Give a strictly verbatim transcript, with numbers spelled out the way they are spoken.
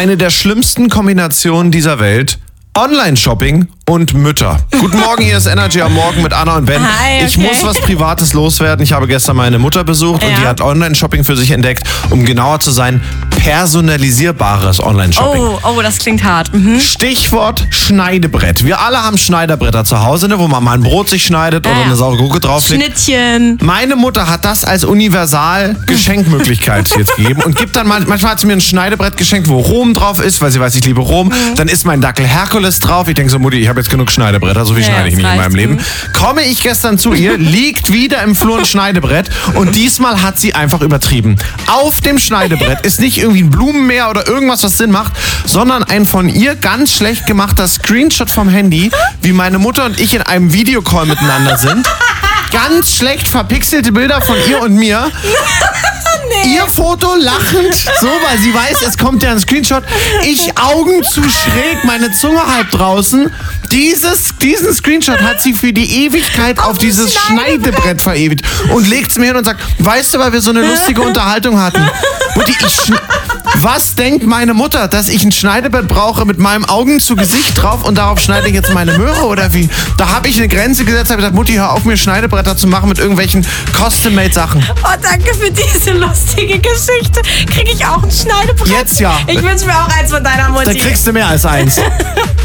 Eine der schlimmsten Kombinationen dieser Welt. Online-Shopping und Mütter. Guten Morgen, hier ist Energy am Morgen mit Anna und Ben. Hi, okay. Ich muss was Privates loswerden. Ich habe gestern meine Mutter besucht Ja. und die hat Online-Shopping für sich entdeckt. Um genauer zu sein, personalisierbares Online-Shopping. Oh, oh, das klingt hart. Mhm. Stichwort Schneidebrett. Wir alle haben Schneiderbretter zu Hause, ne, wo man mal ein Brot sich schneidet oder Ja, ja. eine saure Gurke drauflegt. Schnittchen. Meine Mutter hat das als Universal-Geschenkmöglichkeit jetzt gegeben und gibt dann mal, manchmal hat sie mir ein Schneidebrett geschenkt, wo Rom drauf ist, weil sie weiß, ich liebe Rom. Dann ist mein Dackel Herkules drauf. Ich denke so, Mutti, ich habe jetzt genug Schneidebretter, so viel Ja, schneide ich das nicht in reicht. meinem Leben. Komme ich gestern zu ihr, liegt wieder im Flur ein Schneidebrett und diesmal hat sie einfach übertrieben. Auf dem Schneidebrett ist nicht irgendwie ein Blumenmeer oder irgendwas, was Sinn macht, sondern ein von ihr ganz schlecht gemachter Screenshot vom Handy, wie meine Mutter und ich in einem Videocall miteinander sind. Ganz schlecht verpixelte Bilder von ihr und mir. Nee. Ihr Foto lachend, so, weil sie weiß, es kommt ja ein Screenshot. Ich Augen zu schräg, meine Zunge halb draußen. Dieses, diesen Screenshot hat sie für die Ewigkeit auf, auf dieses Schneidebrett. Schneidebrett verewigt und legt es mir hin und sagt, weißt du, weil wir so eine lustige Unterhaltung hatten. Mutti, ich was denkt meine Mutter, dass ich ein Schneidebrett brauche mit meinem Augen zu Gesicht drauf und darauf schneide ich jetzt meine Möhre oder wie? Da habe ich eine Grenze gesetzt, habe gesagt, Mutti, hör auf, mir Schneidebretter zu machen mit irgendwelchen Custom-Made-Sachen. Oh, danke für diese lustige Geschichte. Kriege ich auch ein Schneidebrett? Jetzt ja. Ich wünsche mir auch eins von deiner Mutti. Da kriegst du mehr als eins.